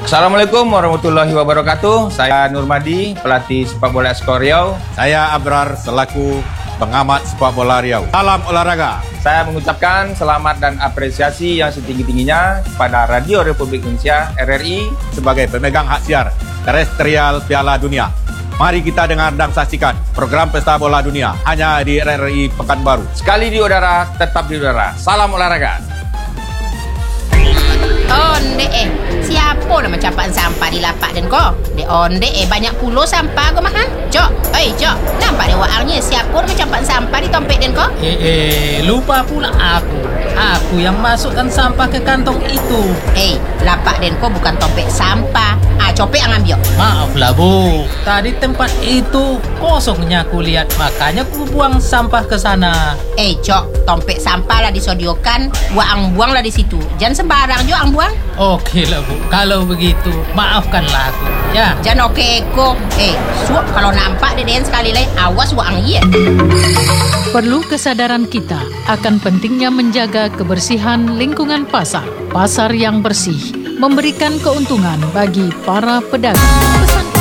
Assalamualaikum warahmatullahi wabarakatuh. Saya Nurmadi, pelatih sepak bola Skor Riau. Saya Abrar selaku pengamat sepak bola Riau. Salam olahraga. Saya mengucapkan selamat dan apresiasi yang setinggi-tingginya kepada Radio Republik Indonesia RRI sebagai pemegang hak siar terestrial Piala Dunia. Mari kita dengar dan saksikan program Pesta Bola Dunia hanya di RRI Pekanbaru. Sekali di udara, tetap di udara. Salam olahraga. Onde siapa nama capakan sampah di lapak dan ko? De onde banyak pulau sampah ko mah. Cok, cok. Nampak dia waangnya siapa nama capakan sampah di tompet dan ko? Lupa pula aku. Aku yang masukkan sampah ke kantong itu. Lapak dan ko bukan tompet sampah. Copek yang ambil. Maaflah Bu, tadi tempat itu kosongnya aku lihat, makanya aku buang sampah ke sana. Cok, tompet sampah lah disodiokan, buang lah di situ. Jangan sembarang juga buang. Oke lah Bu, kalau begitu maafkanlah aku. Ya. Jangan oke ko. Suap kalau nampak deden sekali lagi, awas buang iya. Perlu kesadaran kita akan pentingnya menjaga kebersihan lingkungan pasar. Pasar yang bersih memberikan keuntungan bagi para pedagang.